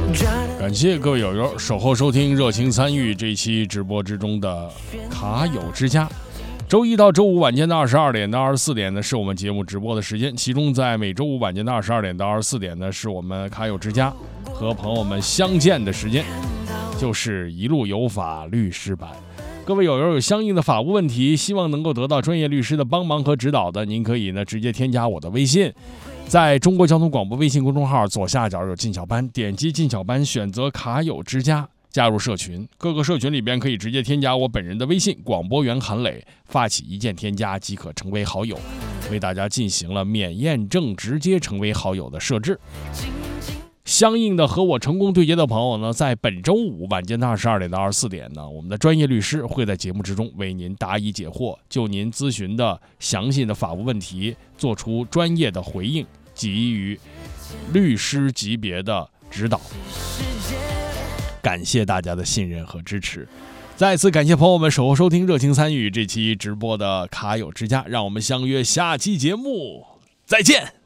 感谢各位友友守候收听、热情参与这期直播之中的卡友之家。周一到周五晚间的22点到24点呢，是我们节目直播的时间。其中在每周五晚间的22点到24点呢，是我们卡友之家和朋友们相见的时间，就是一路有法律师版。各位友友有相应的法务问题，希望能够得到专业律师的帮忙和指导的，您可以呢直接添加我的微信，在中国交通广播微信公众号左下角有进小班，点击进小班，选择卡友之家，加入社群。各个社群里边可以直接添加我本人的微信广播员韩磊，发起一键添加即可成为好友，为大家进行了免验证直接成为好友的设置。相应的和我成功对接的朋友呢，在本周五晚间的22点到24点呢，我们的专业律师会在节目之中为您答疑解惑，就您咨询的详细的法务问题做出专业的回应，给予律师级别的指导。感谢大家的信任和支持，再次感谢朋友们守候收听、热情参与这期直播的卡友之家，让我们相约下期节目再见。